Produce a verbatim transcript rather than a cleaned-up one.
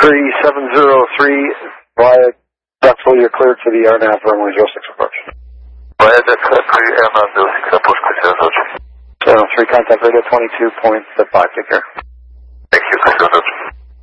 three seven zero three, via Duxville, you're cleared for the airnav runway zero six approach. Via Duxville, clear airnav zero six approach, clear zero three. seven oh three, contact radio twenty-two point five, take care.